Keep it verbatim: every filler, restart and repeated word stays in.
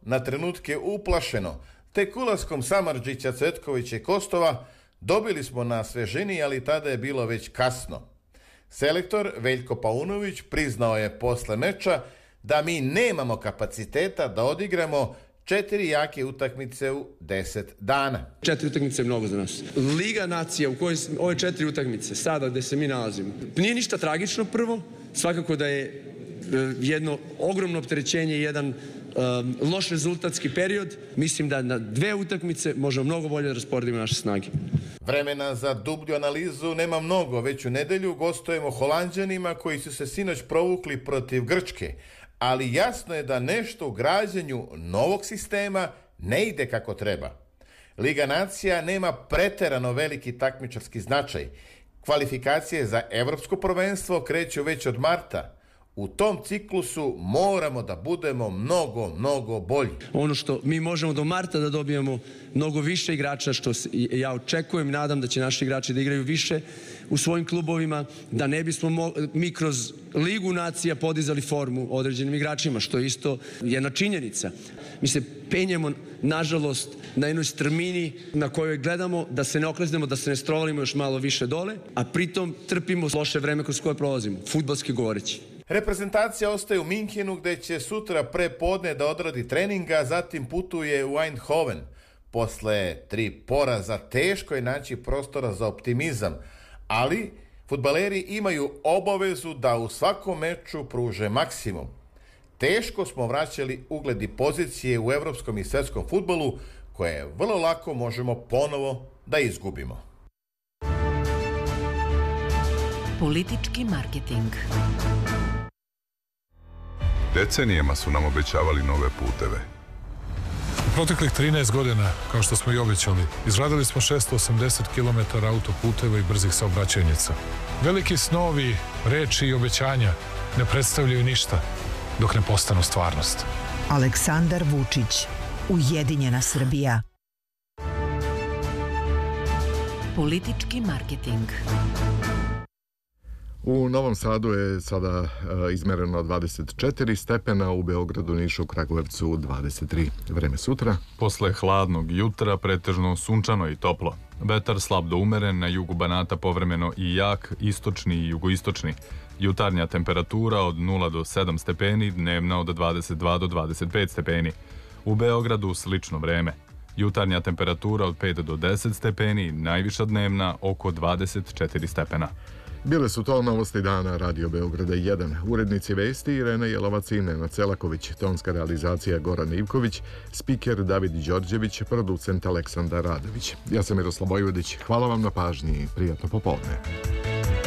na trenutke uplašeno. Tek ulaskom Samardžića, Cvetkovića i Kostova dobili smo na svežini, ali tada je bilo već kasno. Selektor Veljko Paunović priznao je posle meča da mi nemamo kapaciteta da odigramo četiri jake utakmice u deset dana. Četiri utakmice je mnogo za nas. Liga nacija u kojoj ove četiri utakmice, sada gde se mi nalazimo, nije ništa tragično prvo, svakako da je jedno ogromno opterećenje, jedan um, loš rezultatski period. Mislim da na dve utakmice možemo mnogo bolje da rasporedimo naše snage. Vremena za dublju analizu nema mnogo. Već u nedelju gostujemo Holanđanima koji su se sinoć provukli protiv Grčke. Ali jasno je da nešto u građenju novog sistema ne ide kako treba. Liga nacija nema preterano veliki takmičarski značaj. Kvalifikacije za evropsko prvenstvo kreću već od marta. U tom ciklusu moramo da budemo mnogo, mnogo bolji. Ono što mi možemo do marta da dobijemo mnogo više igrača, što ja očekujem, nadam da će naši igrači da igraju više u svojim klubovima, da ne bismo mi kroz Ligu nacija podizali formu određenim igračima, što je isto jedna činjenica. Mi se penjemo, nažalost, na jednoj strmini na kojoj gledamo da se ne okleznemo, da se ne strovalimo još malo više dole, a pritom trpimo loše vreme kroz koje prolazimo, fudbalski govoreći. Reprezentacija ostaje u Minhenu gde će sutra pre podne da odradi treninga, zatim putuje u Eindhoven. Posle tri poraza teško je naći prostora za optimizam, ali fudbaleri imaju obavezu da u svakom meču pruže maksimum. Teško smo vraćali ugled i pozicije u evropskom i svetskom fudbalu koje vrlo lako možemo ponovo da izgubimo. Politički marketing. Decenijama su nam obećavali nove puteve. U proteklih trinaest godina, kao što smo i obećali, izgradili smo šesto osamdeset kilometara autoputeva i brzih saobraćajnica. Veliki snovi, reči i obećanja ne predstavljaju ništa dok ne postanu stvarnost. Aleksandar Vučić, Ujedinjena Srbija. Politički marketing. U Novom Sadu je sada izmereno dvadeset četiri stepena, u Beogradu, Nišu, Kragujevcu dvadeset tri. Vreme sutra. Posle hladnog jutra pretežno sunčano i toplo. Vetar slab do umeren, na jugu Banata povremeno i jak, istočni i jugoistočni. Jutarnja temperatura od nula do sedam stepeni, dnevna od dvadeset dva do dvadeset pet stepeni. U Beogradu slično vreme. Jutarnja temperatura od pet do deset stepeni, najviša dnevna oko dvadeset četiri stepena. Bile su to novosti dana Radio Beograda jedan. Urednici vesti Irena Jelovac i Nenad Celaković, tonska realizacija Goran Ivković, spiker David Đorđević, producent Aleksandar Radović. Ja sam Miroslav Vojvodić. Hvala vam na pažnji i prijatno popodne.